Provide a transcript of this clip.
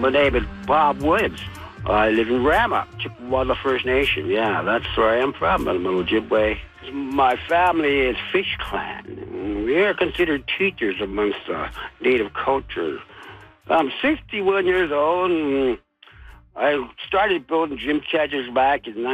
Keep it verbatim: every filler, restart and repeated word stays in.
My name is Bob Williams. I live in Rama, Chippewa First Nation. Yeah, that's where I am from. I'm an Ojibwe. My family is Fish Clan. We are considered teachers amongst uh, native culture. I'm sixty-one years old, and I started building gym catchers back in